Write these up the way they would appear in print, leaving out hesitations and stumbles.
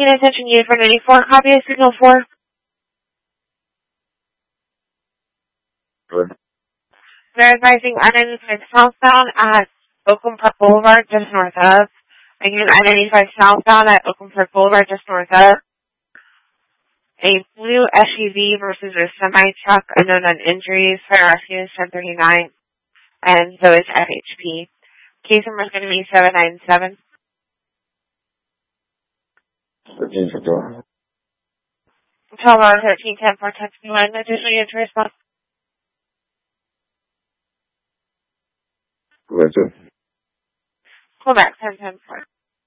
attention unit for 94. Copy of signal 4. Good. They're advising I-95 southbound at Oakland Park Boulevard, just north of. Again, I-95 southbound at Oakland Park Boulevard, just north of. A blue SUV versus a semi-truck, unknown on injuries. Fire rescue is 1039. And so is FHP. Case number is going to be 797. 13 for door. 12 hour 1310 for text me line. Additional unit to respond. Good, too. Call back 1010 for.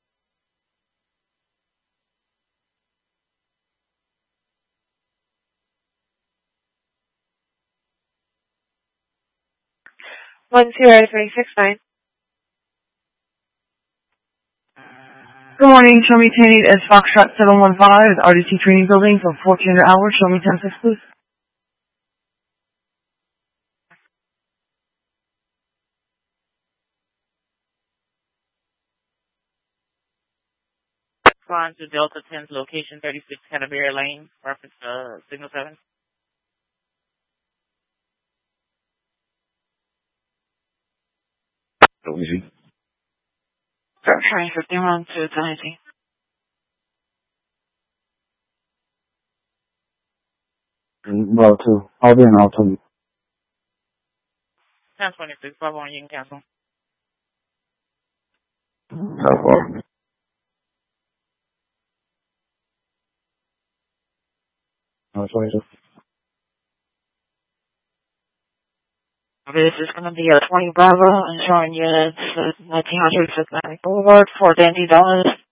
One 369. Good morning, show me 10 as Foxtrot 715 at RDC Training Building for 1400 hours. Show me 10 please. Respond to Delta 10's location 36 Canterbury Lane, reference signal 7. Easy. Train 51 to 10. Well, too. I'll be in, I'll tell you. 1026, 51, you can cancel. How far? I'll tell you. This is going to be a 20 Bravo, and showing units at 1900 Atlantic Boulevard, $4 Dandy Dollars.